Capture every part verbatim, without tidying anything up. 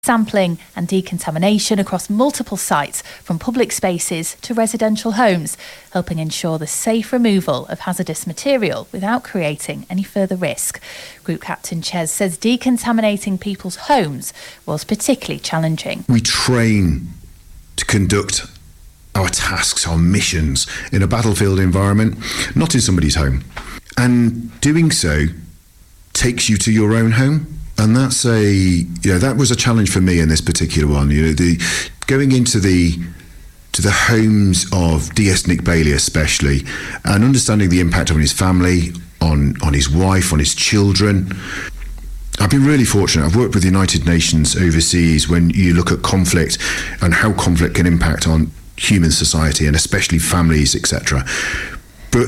sampling and decontamination across multiple sites, from public spaces to residential homes, helping ensure the safe removal of hazardous material without creating any further risk. Group Captain Ches says decontaminating people's homes was particularly challenging. We train to conduct our tasks, our missions in a battlefield environment, not in somebody's home. And doing so takes you to your own home. And that's a, you know, that was a challenge for me in this particular one. You know, the going into the to the homes of D S Nick Bailey especially, and understanding the impact on his family, on on his wife, on his children. I've been really fortunate. I've worked with the United Nations overseas when you look at conflict and how conflict can impact on human society and especially families, et cetera. But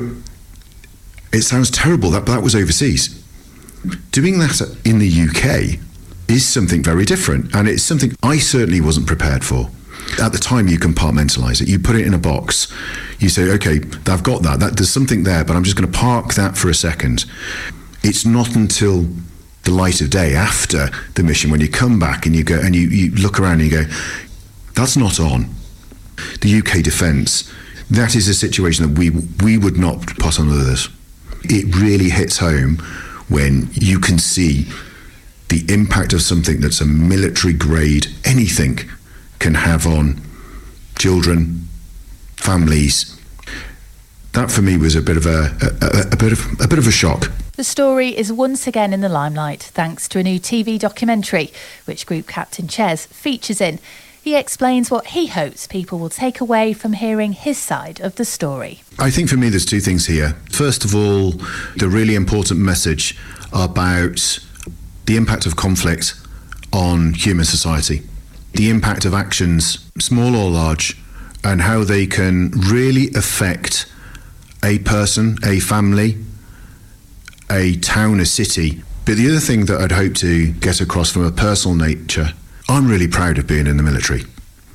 it sounds terrible, that, but that was overseas. Doing that in the U K is something very different, and it's something I certainly wasn't prepared for. At the time, you compartmentalise it. You put it in a box. You say, OK, I've got that. that. There's something there, but I'm just going to park that for a second. It's not until the light of day after the mission, when you come back and you go and you, you look around and you go, that's not on. The U K Defence, that is a situation that we we would not put on others. It really hits home when you can see the impact of something that's a military grade, anything can have on children, families. That for me was a bit of a, a, a bit of a bit of a shock. The story is once again in the limelight thanks to a new T V documentary, which Group Captain Ches features in. He explains what he hopes people will take away from hearing his side of the story. I think for me there's two things here. First of all, the really important message about the impact of conflict on human society, the impact of actions, small or large, and how they can really affect a person, a family, a town, a city. But the other thing that I'd hope to get across from a personal nature, I'm really proud of being in the military.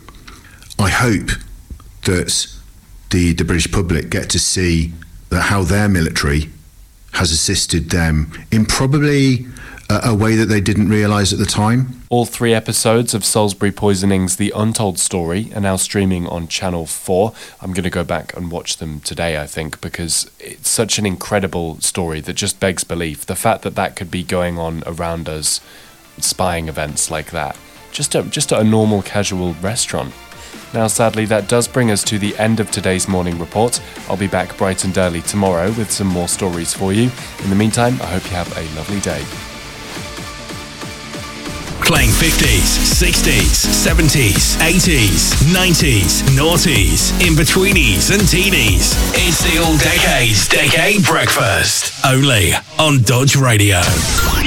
I hope that the, the British public get to see that how their military has assisted them in probably a, a way that they didn't realise at the time. All three episodes of Salisbury Poisoning's The Untold Story are now streaming on Channel four. I'm going to go back and watch them today, I think, because it's such an incredible story that just begs belief. The fact that that could be going on around us, spying events like that, just at, just at a normal casual restaurant. Now, sadly, that does bring us to the end of today's morning report. I'll be back bright and early tomorrow with some more stories for you. In the meantime, I hope you have a lovely day. Playing fifties, sixties, seventies, eighties, nineties, noughties, in-betweenies and teenies. It's the All Decades Decade Breakfast. Only on Dodge Radio.